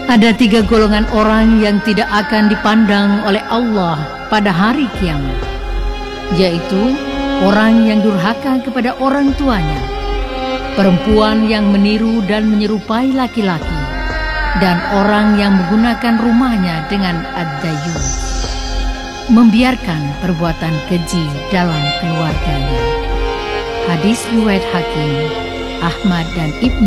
Ada 3 golongan orang yang tidak akan dipandang oleh Allah pada hari kiamat, yaitu orang yang durhaka kepada orang tuanya, perempuan yang meniru dan menyerupai laki-laki, dan orang yang menggunakan rumahnya dengan ad-dayyus, membiarkan perbuatan keji dalam keluarganya. Hadis riwayat Hakim, Ahmad dan Ibnu